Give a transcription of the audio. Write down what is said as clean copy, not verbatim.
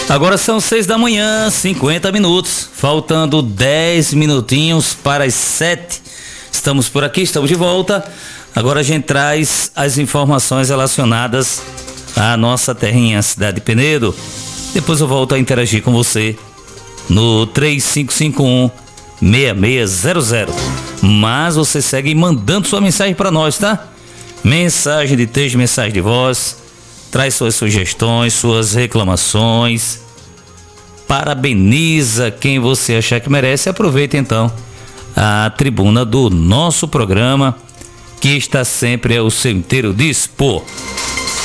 Agora são 6 da manhã, 50 minutos, faltando 10 minutinhos para as 7. Estamos por aqui, estamos de volta. Agora a gente traz as informações relacionadas à nossa terrinha, cidade de Penedo. Depois eu volto a interagir com você no 3551-6600. Mas você segue mandando sua mensagem para nós, tá? Mensagem de texto, mensagem de voz. Traz suas sugestões, suas reclamações. Parabeniza quem você achar que merece. Aproveita então a tribuna do nosso programa, que está sempre ao seu inteiro dispor.